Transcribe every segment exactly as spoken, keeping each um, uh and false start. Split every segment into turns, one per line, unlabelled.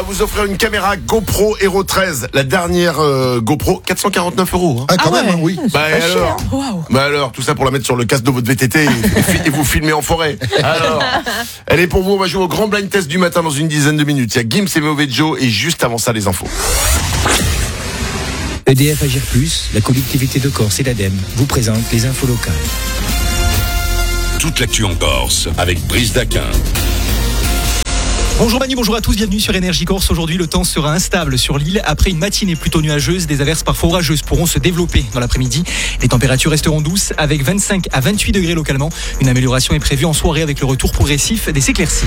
vous offrir une caméra GoPro Hero treize, la dernière euh, GoPro, quatre cent quarante-neuf euros. Hein.
Ah, quand
Ah
même,
ouais.
oui.
Bah et alors,
Waouh.
bah alors, tout ça pour la mettre sur le casque de votre V T T et, et, et vous filmer en forêt. Alors, elle est pour vous. On va jouer au grand blind test du matin dans une dizaine de minutes. Il y a Gims et Movejo et juste avant ça les infos.
E D F Agir Plus, la collectivité de Corse et l'ADEME vous présentent les infos locales.
Toute l'actu en Corse avec Brice Daquin.
Bonjour Manu, bonjour à tous, bienvenue sur Énergie Corse. Aujourd'hui, le temps sera instable sur l'île. Après une matinée plutôt nuageuse, des averses parfois orageuses pourront se développer dans l'après-midi. Les températures resteront douces avec vingt-cinq à vingt-huit degrés localement. Une amélioration est prévue en soirée avec le retour progressif des éclaircies.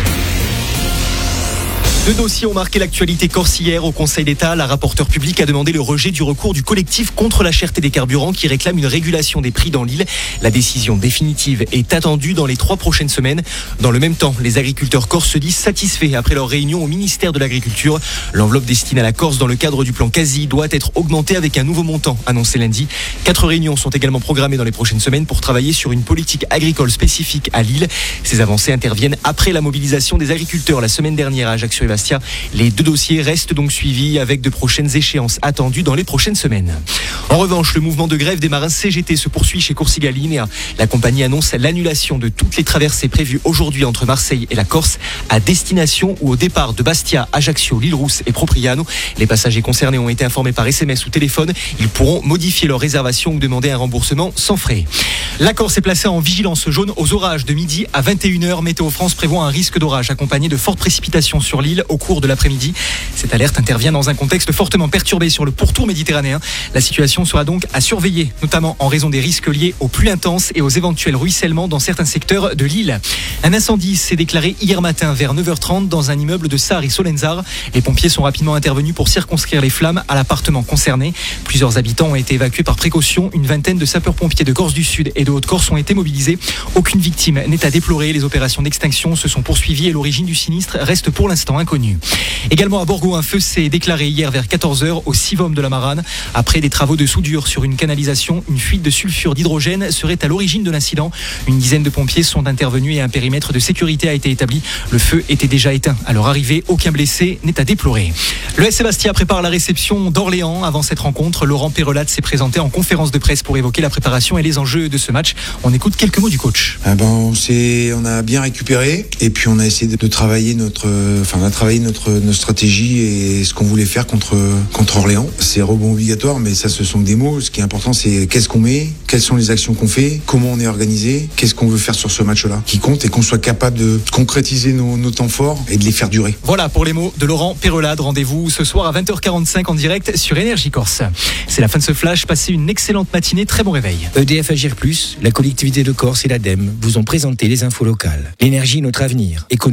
Deux dossiers ont marqué l'actualité corse hier. Au Conseil d'État, la rapporteure publique a demandé le rejet du recours du collectif contre la cherté des carburants qui réclame une régulation des prix dans l'île. La décision définitive est attendue dans les trois prochaines semaines. Dans le même temps, les agriculteurs corses se disent satisfaits après leur réunion au ministère de l'Agriculture. L'enveloppe destinée à la Corse dans le cadre du plan Quasi doit être augmentée avec un nouveau montant annoncé lundi. Quatre réunions sont également programmées dans les prochaines semaines pour travailler sur une politique agricole spécifique à l'île. Ces avancées interviennent après la mobilisation des agriculteurs la semaine dernière à Ajaccio et Bastia. Les deux dossiers restent donc suivis avec de prochaines échéances attendues dans les prochaines semaines. En revanche, le mouvement de grève des marins C G T se poursuit chez Corsica Linea. La compagnie annonce l'annulation de toutes les traversées prévues aujourd'hui entre Marseille et la Corse à destination ou au départ de Bastia, Ajaccio, l'Île-Rousse et Propriano. Les passagers concernés ont été informés par S M S ou téléphone. Ils pourront modifier leur réservation ou demander un remboursement sans frais. La Corse est placée en vigilance jaune aux orages de midi à vingt et une heures. Météo France prévoit un risque d'orage accompagné de fortes précipitations sur l'île au cours de l'après-midi. Cette alerte intervient dans un contexte fortement perturbé sur le pourtour méditerranéen. La situation sera donc à surveiller, notamment en raison des risques liés aux pluies intenses et aux éventuels ruissellements dans certains secteurs de l'île. Un incendie s'est déclaré hier matin vers neuf heures trente dans un immeuble de Sari-Solenzar. Les pompiers sont rapidement intervenus pour circonscrire les flammes à l'appartement concerné. Plusieurs habitants ont été évacués par précaution. Une vingtaine de sapeurs-pompiers de Corse du Sud et de Haute-Corse ont été mobilisés. Aucune victime n'est à déplorer. Les opérations d'extinction se sont poursuivies et l'origine du sinistre reste pour l'instant inconnue. Également à Borgo, un feu s'est déclaré hier vers quatorze heures au Sivom de la Marane. Après des travaux de soudure sur une canalisation, une fuite de sulfure d'hydrogène serait à l'origine de l'incident. Une dizaine de pompiers sont intervenus et un périmètre de sécurité a été établi. Le feu était déjà éteint. À leur arrivée, aucun blessé n'est à déplorer. Le S C Bastia prépare la réception d'Orléans. Avant cette rencontre, Laurent Perrelat s'est présenté en conférence de presse pour évoquer la préparation et les enjeux de ce match. On écoute quelques mots du coach.
Ah ben, on, s'est, on a bien récupéré et puis on a essayé de, de travailler notre, enfin, on a travaillé notre, notre stratégie et ce qu'on voulait faire contre, contre Orléans. C'est rebond obligatoire, mais ça, ce sont des mots. Ce qui est important, c'est qu'est-ce qu'on met, quelles sont les actions qu'on fait, comment on est organisé, qu'est-ce qu'on veut faire sur ce match-là, qui compte et qu'on soit capable de concrétiser nos, nos temps forts et de les faire durer.
Voilà pour les mots de Laurent Perrelade. Rendez-vous ce soir à vingt heures quarante-cinq en direct sur Énergie Corse. C'est la fin de ce flash. Passez une excellente matinée. Très bon réveil.
E D F Agir Plus, la collectivité de Corse et l'ADEME vous ont présenté les infos locales. L'énergie, notre avenir. Économie